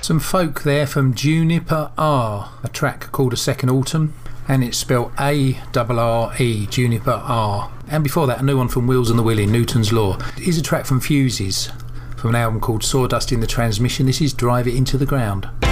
Some folk there from Juniper R, a track called A Second Autumn, and it's spelled A-R-R-E, Juniper R. And before that, a new one from Wheels on the Willy, Newton's Law. Here's a track from Fuses, from an album called Sawdust in the Transmission. This is Drive It Into the Ground.